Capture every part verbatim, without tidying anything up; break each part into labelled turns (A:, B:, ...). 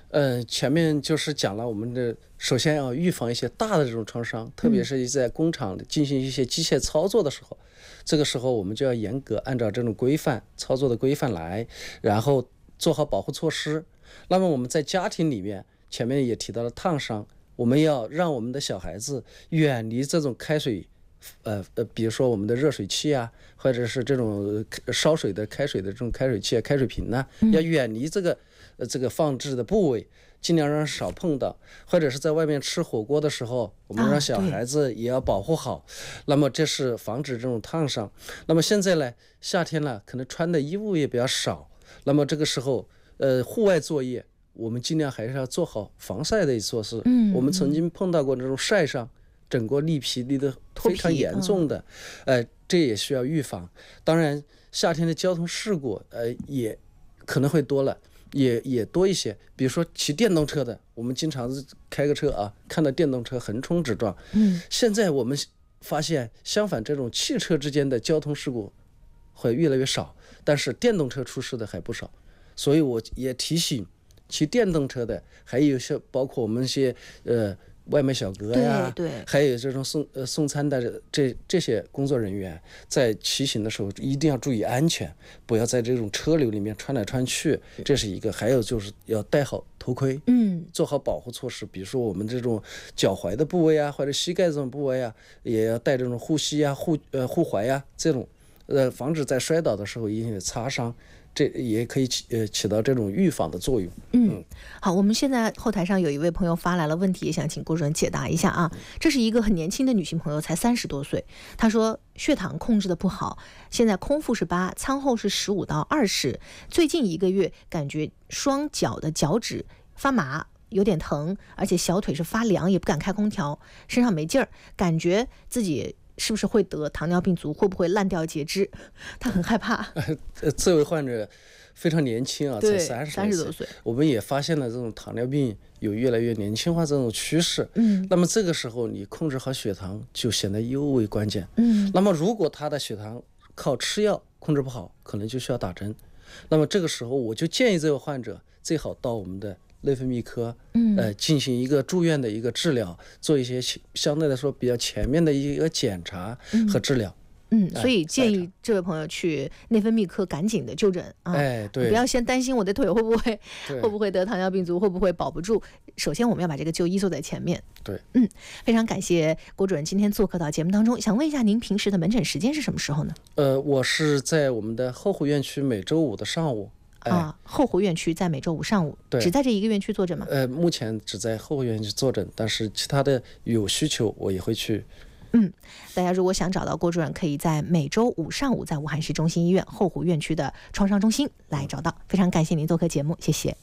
A: 呃，前面就是讲了，我们的首先要预防一些大的这种创伤，特别是在工厂进行一些机械操作的时候，这个时候我们就要严格按照这种规范操作的规范来，然后做好保护措施。那么我们在家庭里面，前面也提到了烫伤，我们要让我们的小孩子远离这种开水。呃呃，比如说我们的热水器啊，或者是这种烧水的开水的这种开水器啊、开水瓶呢、啊，嗯、要远离这个呃这个放置的部位，尽量让少碰到。或者是在外面吃火锅的时候，我们让小孩子也要保护好。啊、那么这是防止这种烫伤。那么现在呢，夏天了，可能穿的衣物也比较少。那么这个时候，呃，户外作业，我们尽量还是要做好防晒的措施。嗯，我们曾经碰到过这种晒伤。整个立皮立得非常严重的，呃，这也需要预防。当然，夏天的交通事故，呃，也可能会多了，也也多一些。比如说骑电动车的，我们经常开个车啊，看到电动车横冲直撞。嗯，现在我们发现，相反，这种汽车之间的交通事故会越来越少，但是电动车出事的还不少。所以我也提醒骑电动车的，还有些包括我们一些呃。外卖小哥呀，
B: 对对，
A: 还有这种送呃送餐的这这些工作人员，在骑行的时候一定要注意安全，不要在这种车流里面穿来穿去，这是一个。还有就是要戴好头盔，嗯，做好保护措施，比如说我们这种脚踝的部位啊，或者膝盖这种部位啊，也要戴这种护膝啊、护呃护踝啊这种，呃，防止在摔倒的时候引起擦伤。这也可以起呃起到这种预防的作用。
B: 嗯，好，我们现在后台上有一位朋友发来了问题，也想请郭主任解答一下啊。这是一个很年轻的女性朋友，才三十多岁，她说血糖控制的不好，现在空腹是八，餐后是十五到二十，最近一个月感觉双脚的脚趾发麻。有点疼，而且小腿是发凉，也不敢开空调，身上没劲儿，感觉自己是不是会得糖尿病足，会不会烂掉截肢？他很害怕。
A: 呃，这位患者非常年轻啊，才三十
B: 三十多岁。
A: 我们也发现了这种糖尿病有越来越年轻化这种趋势。嗯，那么这个时候你控制好血糖就显得尤为关键。嗯，那么如果他的血糖靠吃药控制不好，可能就需要打针。那么这个时候我就建议这位患者最好到我们的内分泌科，呃，进行一个住院的一个治疗，做一些相对来说比较全面的一个检查和治疗。
B: 嗯，所以建议这位朋友去内分泌科赶紧的就诊啊！
A: 哎，对，
B: 不要先担心我的腿会不会会不会得糖尿病足，会不会保不住。首先我们要把这个就医做在前面。
A: 对，
B: 嗯，非常感谢郭主任今天做客到节目当中。想问一下，您平时的门诊时间是什么时候呢？
A: 呃，我是在我们的后湖院区每周五的上午。
B: 啊，后湖院区在每周五上午，只在这一个院区坐诊吗？
A: 呃，目前只在后湖院区坐诊，但是其他的有需求我也会去。
B: 嗯，大家如果想找到郭主任，可以在每周五上午在武汉市中心医院后湖院区的创伤中心来找到。非常感谢您做客节目，谢谢。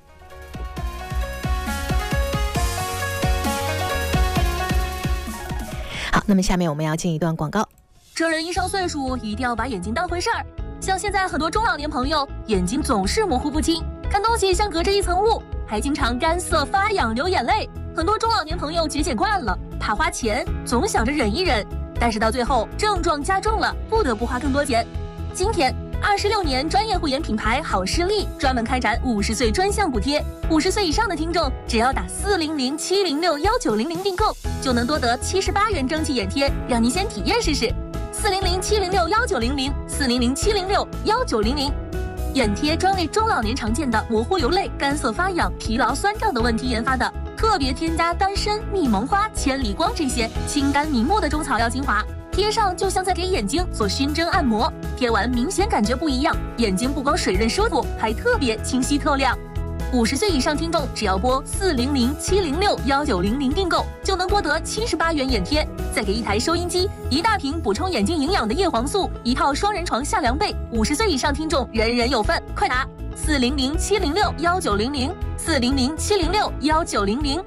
B: 好，那么下面我们要进一段广告。
C: 这人一上岁数，一定要把眼睛当回事儿。像现在很多中老年朋友眼睛总是模糊不清，看东西像隔着一层雾，还经常干涩发痒流眼泪。很多中老年朋友节俭惯了，怕花钱，总想着忍一忍，但是到最后症状加重了，不得不花更多钱。今天二十六年专业护眼品牌好视力专门开展五十岁专项补贴，五十岁以上的听众只要打四零零七零六幺九零零订购，就能多得七十八元蒸汽眼贴，让您先体验试试。四零零七零六幺九零零，四零零七零六幺九零零。眼贴专为中老年常见的模糊流泪、干涩发痒、疲劳酸胀的问题研发的，特别添加丹参、蜜蒙花、千里光这些清肝明目的中草药精华，贴上就像在给眼睛做熏蒸按摩，贴完明显感觉不一样，眼睛不光水润舒服，还特别清晰透亮。五十岁以上听众只要拨四零零七零六幺九零零订购，就能多得七十八元眼贴，再给一台收音机、一大瓶补充眼睛营养的叶黄素、一套双人床夏凉被。五十岁以上听众人人有份，快打四零零七零六幺九零零，四零零七零六幺九零零。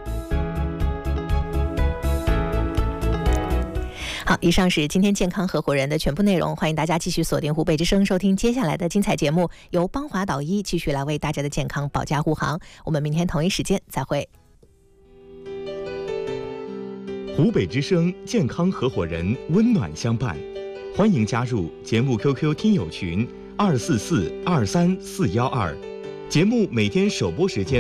B: 好，以上是今天健康合伙人的全部内容，欢迎大家继续锁定湖北之声，收听接下来的精彩节目，由邦华导医继续来为大家的健康保驾护航。我们明天同一时间再会。
D: 湖北之声健康合伙人温暖相伴，欢迎加入节目 Q Q 听友群二四四二三四幺二，节目每天首播时间